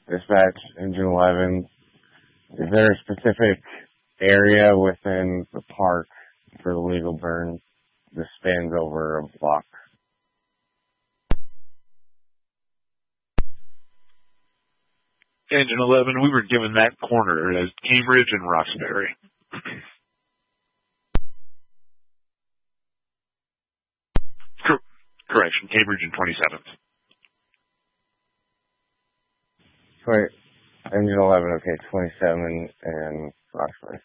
Dispatch, Engine 11. Is there a specific area within the park for the legal burn that spans over a block? Engine 11, we were given that corner as Cambridge and Roxbury. Correction, Cambridge and 27th. Engine 11, okay, 27 and Roxbury.